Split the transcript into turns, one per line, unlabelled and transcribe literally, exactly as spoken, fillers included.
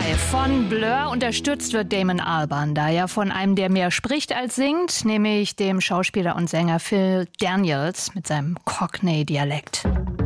zwei von Blur. Unterstützt wird Damon Albarn da ja von einem, der mehr spricht als singt, nämlich dem Schauspieler und Sänger Phil Daniels mit seinem Cockney-Dialekt.